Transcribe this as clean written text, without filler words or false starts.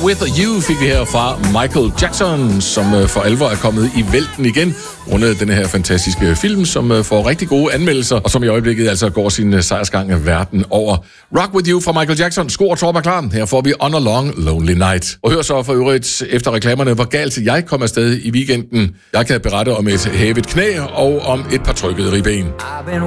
With You fik vi her fra Michael Jackson, som for alvor er kommet i vælten igen, grundet den her fantastiske film, som får rigtig gode anmeldelser, og som i øjeblikket altså går sin sejrsgang verden over. Rock With You fra Michael Jackson. Sko og Torben er klar. Her får vi On a Long Lonely Night. Og hør så for øvrigt efter reklamerne, hvor galt jeg kom afsted i weekenden. Jeg kan berette om et hævet knæ og om et par trykkede ribben.